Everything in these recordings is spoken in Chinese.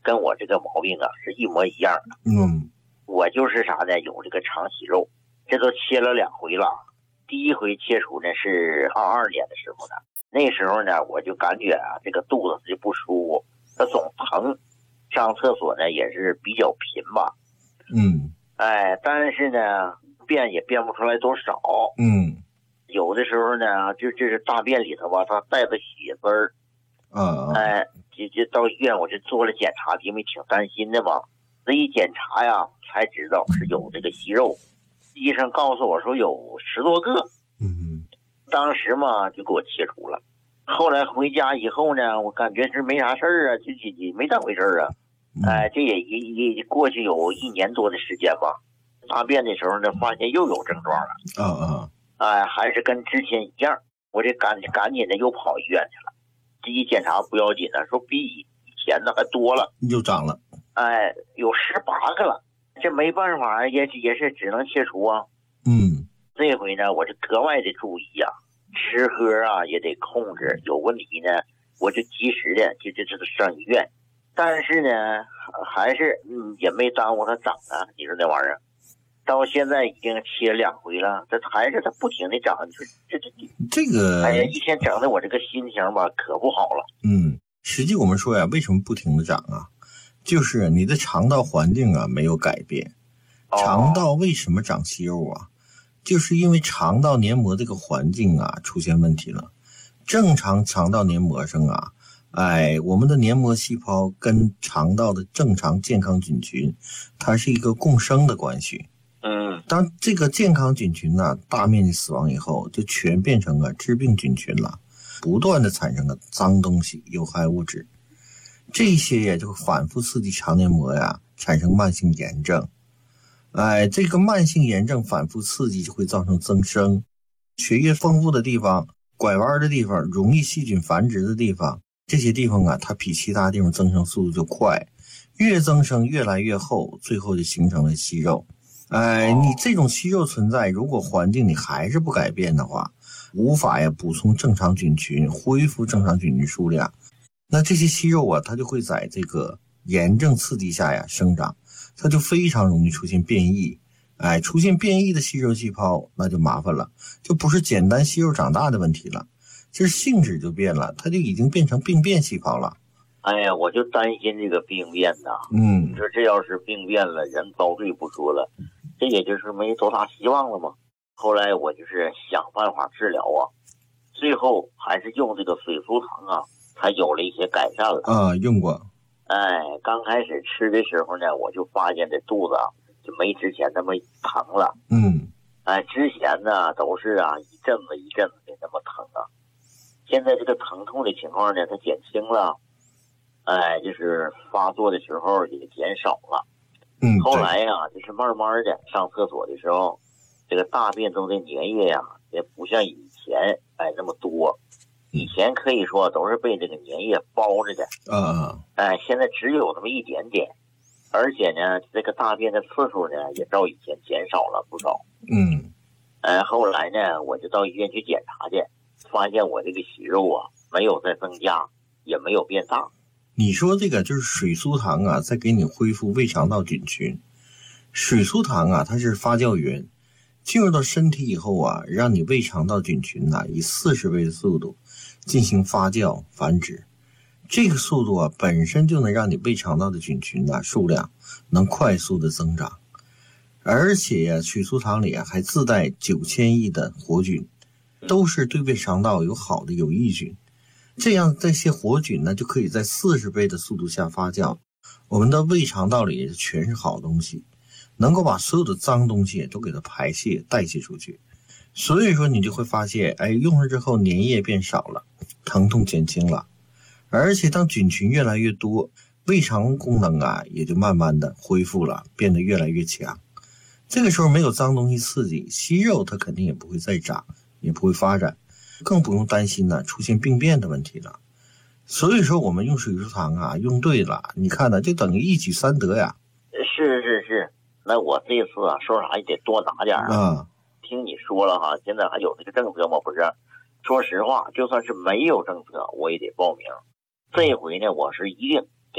跟我这个毛病啊是一模一样的。我就是啥呢，有这个肠息肉，这都切了2回了。第一回切除呢是22年的时候呢，那时候呢我就感觉啊这个肚子就不舒服，它总疼，上厕所呢也是比较频吧。但是呢便也便不出来多少。有的时候呢就是大便里头吧，它带着血丝儿。就到医院我就做了检查，因为挺担心的嘛。这一检查呀，才知道是有这个息肉，医生告诉我说有10多个。当时嘛就给我切除了。后来回家以后呢，我感觉是没啥事儿啊，就没当回事儿啊。这也过去有1年多的时间吧。大便的时候呢，发现又有症状了。还是跟之前一样，我这赶紧的又跑医院去了。这一检查不要紧的，说比以前的还多了， 又长了。 有18个了。这没办法，也是只能切除啊。这回呢，我就格外的注意啊，吃喝啊也得控制。有问题呢，我就及时的就上医院。但是呢，还是也没耽误它长啊。你说那玩意儿，到现在已经切2回了，这还是它不停的长。你说这个， 哎呀，一天整的我这个心情吧可不好了。 实际我们说呀，为什么不停的长啊？就是你的肠道环境啊没有改变。肠道为什么长息肉啊？就是因为肠道黏膜这个环境啊出现问题了。正常肠道黏膜上啊，我们的黏膜细胞跟肠道的正常健康菌群，它是一个共生的关系。当这个健康菌群呢大面积死亡以后，就全变成了致病菌群了，不断的产生了脏东西、有害物质，这些也就反复刺激肠黏膜呀，产生慢性炎症。这个慢性炎症反复刺激就会造成增生。血液丰富的地方、拐弯的地方、容易细菌繁殖的地方，这些地方啊，它比其他地方增生速度就快，越增生越来越厚，最后就形成了息肉。你这种息肉存在，如果环境你还是不改变的话，无法补充正常菌群，恢复正常菌群数量，那这些息肉啊，它就会在这个炎症刺激下生长，它就非常容易出现变异。出现变异的息肉细胞，那就麻烦了，就不是简单息肉长大的问题了，就是性质就变了，它就已经变成病变细胞了。 我就担心这个病变呐。你说这要是病变了，人遭罪不说了，这也就是没多大希望了嘛。后来我就是想办法治疗啊，最后还是用这个水苏糖啊，才有了一些改善了。 用过。 刚开始吃的时候呢，我就发现这肚子啊就没之前那么疼了。之前呢都是一阵子一阵子的那么疼啊，现在这个疼痛的情况呢它减轻了，就是发作的时候也减少了。后来呀就是慢慢的上厕所的时候，这个大便中的粘液呀也不像以前那么多。以前可以说都是被这个粘液包着的。现在只有那么一点点。而且呢这个大便的次数呢也照以前减少了不少。后来呢我就到医院去检查去，发现我这个息肉啊没有再增加，也没有变大。 你说这个就是水苏糖啊在给你恢复胃肠道菌群。水苏糖啊它是发酵源，进入到身体以后啊，让你胃肠道菌群以40倍的速度进行发酵繁殖。这个速度啊本身就能让你胃肠道的菌群数量能快速的增长。而且水苏糖里还自带9000亿的活菌，都是对胃肠道有好的有益菌。这样这些活菌呢就可以在40倍的速度下发酵，我们的胃肠道里全是好东西，能够把所有的脏东西都给它排泄代谢出去。所以说你就会发现用上之后粘液变少了，疼痛减轻了。而且当菌群越来越多，胃肠功能也就慢慢的恢复了，变得越来越强。这个时候没有脏东西刺激，息肉它肯定也不会再长，也不会发展，更不用担心出现病变的问题了。所以说我们用水苏糖用对了，你看就等于一举3得呀。 是，那我这次说啥也得多拿点听你说了现在还有这个政策吗？不是，说实话就算是没有政策我也得报名。这回呢我是一定得拿足。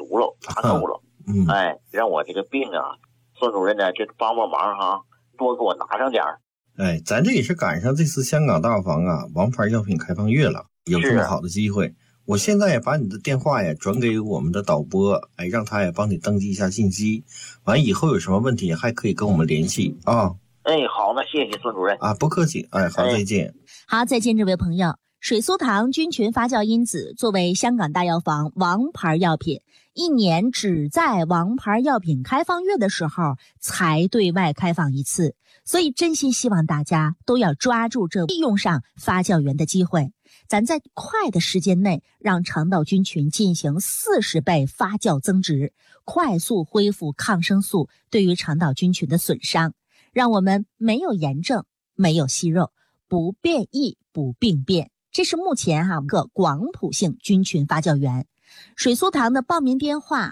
足了，打够了。哎，让我这个病啊，孙主任呢，这帮忙哈，多给我拿上点儿。 哎，咱这也是赶上这次香港大王啊王牌药品开放月了，有这么好的机会。我现在也把你的电话呀转给我们的导播，哎，让他也帮你登记一下信息。完以后有什么问题还可以跟我们联系啊。 哎，好，那谢谢孙主任啊，不客气。哎，好，再见。 好，再见，这位朋友。水苏糖菌群发酵因子作为香港大药房王牌药品，一年只在王牌药品开放月的时候才对外开放一次，所以真心希望大家都要抓住这利用上发酵源的机会，咱在快的时间内让肠道菌群进行40倍发酵增殖，快速恢复抗生素对于肠道菌群的损伤，让我们没有炎症，没有息肉，不变异，不病变。这是目前个广谱性菌群发酵源。水苏糖的报名电话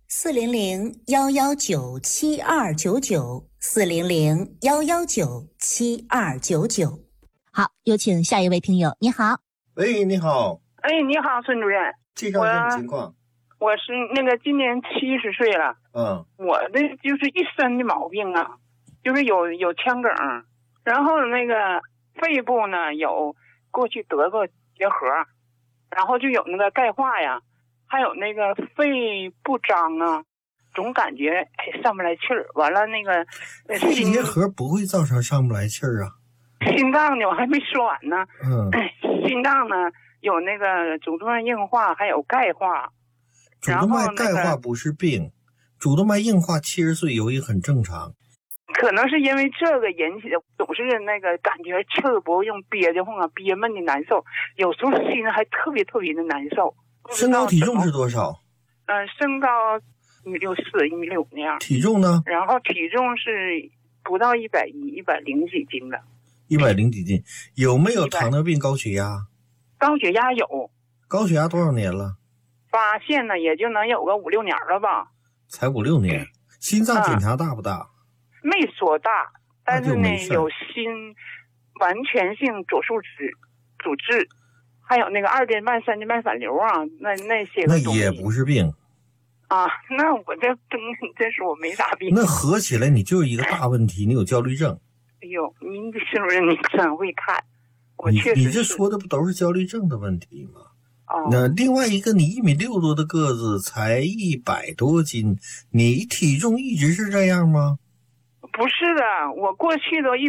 400-119-7299，400-119-7299。好，有请下一位听友。你好。 喂，你好。 哎，你好，孙主任。 介绍一下情况。 我是那个今年70岁了。我的就是一身的毛病啊，就是有腔梗，然后那个肺部呢有过去得过结核，然后就有那个钙化呀，还有那个肺不张啊，总感觉上不来气儿。完了那个肺结核不会造成上不来气儿啊。 心脏呢我还没说完呢。心脏呢有那个主动脉硬化，还有钙化。 主动脉钙化不是病，主动脉硬化70岁有也很正常。 可能是因为这个引起的，总是那个感觉气儿不用憋得慌啊，憋闷的难受，有时候心还特别的难受。 身高体重是多少？ 身高164、165那样。 体重呢？ 然后体重是不到110几斤的。 100几斤。有没有糖尿病、高血压？ 高血压有。 高血压多少年了？ 发现呢也就能有个5、6年了吧。 才5、6年。心脏检查大不大？ 没说大，但是呢有心完全性阻滞，还有那个2点半、3点半反流啊，那些个东西。 那也不是病啊。那我这是我没啥病。 那合起来你就一个大问题，你有焦虑症。 哎呦，您孙主任你真会看，我确实你这说的不都是焦虑症的问题吗？那另外一个，你1.6米多的个子，才100多斤，你体重一直是这样吗？ 不是的，我过去都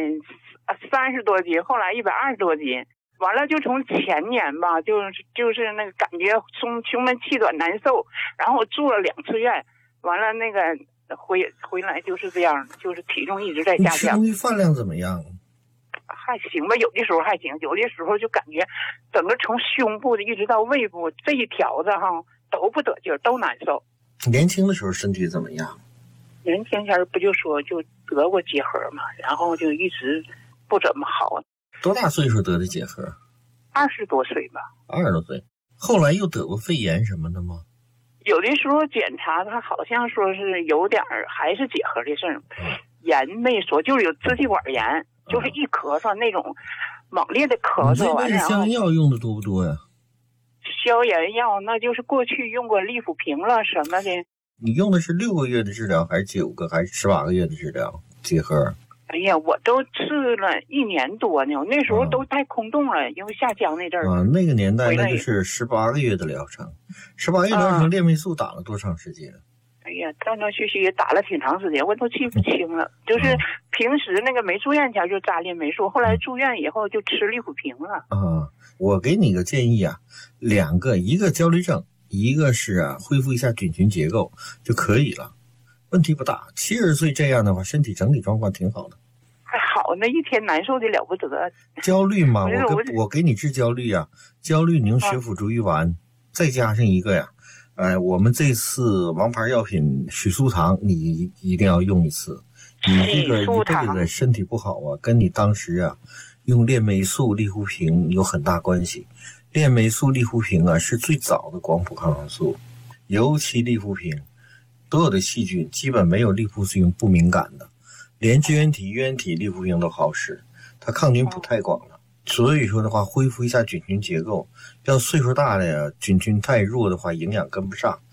130多斤，后来120多斤，完了就从前年吧，就是那个感觉胸闷气短难受，然后我住了2次院，完了那个回来就是这样，就是体重一直在下降。 你吃东西饭量怎么样？ 还行吧，有的时候还行，有的时候就感觉整个从胸部一直到胃部这一条子都不得劲儿，都难受。 年轻的时候身体怎么样？ 年轻前不就说就得过结核嘛，然后就一直不怎么好。 多大岁数得的结核 ？20多岁吧。 20多岁。后来又得过肺炎什么的吗？ 有的时候检查他好像说是有点还是结核的事儿，炎没说，就是有支气管炎，就是一咳嗽那种猛烈的咳嗽。 你这消炎药用的多不多呀？ 消炎药那就是过去用过利福平了什么的。 你用的是6个月的治疗，还是9个，还是18个月的治疗？结核？ 哎呀，我都治了1年多呢，那时候都太空洞了，因为下江那阵儿。 那个年代那就是18个月的疗程。18个月疗程，链霉素打了多长时间？ 哎呀，断断续续也打了挺长时间，我都记不清了。就是平时那个没住院前就扎链霉素，后来住院以后就吃利福平了。 我给你个建议啊，2个，一个焦虑症，一个是恢复一下菌群结构就可以了，问题不大。70岁这样的话，身体整体状况挺好的。 还好，那一天难受的了不得。 焦虑嘛，我给你治焦虑啊，焦虑宁血府逐瘀丸，再加上一个呀，我们这次王牌药品水苏糖，你一定要用一次。你这个身体不好啊，跟你当时用链霉素、利福平有很大关系。链霉素、利福平是最早的广谱抗生素，尤其利福平，所有的细菌基本没有利福平不敏感的，连支原体、衣原体利福平都好使，它抗菌谱太广了。所以说的话，恢复一下菌群结构，要岁数大的菌群太弱的话，营养跟不上。